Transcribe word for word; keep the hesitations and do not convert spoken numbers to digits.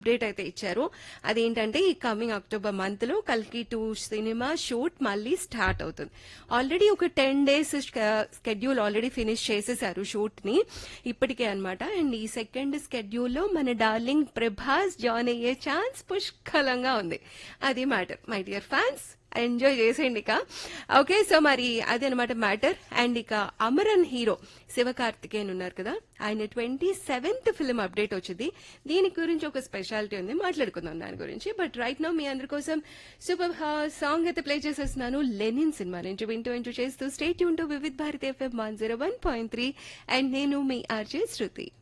Update అయితే ఇచ్చారు. అదేంటంటే ఈ కమింగ్ అక్టోబర్ మంత్ లో కల్కి టూ సినిమా షూట్ మళ్ళీ స్టార్ట్ అవుతుంది. ఆల్రెడీ ఒక ten days schedule already finish చేసేసారు షూట్ ని ఇప్పటికే అన్నమాట. అండ్ ఈ సెకండ్ స్కెడ్యూల్ లో మన డార్లింగ్ ప్రభాస్ జాయిన్ అయ్యే ఛాన్స్ పుష్కలంగా ఉంది. అది matter my dear fans, enjoy చేసేయండి ఇక. ఓకే, సో మరి అదే అనమాట మ్యాటర్. అండ్ ఇక అమరన్ హీరో శివకార్తికేయన్ ఉన్నారు కదా, ఆయన ట్వంటీ సెవెంత్ ఫిల్మ్ అప్డేట్ వచ్చింది. దీని గురించి ఒక స్పెషాలిటీ ఉంది, మాట్లాడుకుందాం దాని గురించి. బట్ రైట్ నౌ మీ అందరి కోసం సూపర్ సాంగ్ అయితే ప్లే చేసేస్తున్నాను లెనిన్ సినిమా నుంచి. వింటూ వింటూ చేస్తూ stay tune to Vividh Bharati FM one zero one point three. And నేను మీ ఆర్జే శృతి.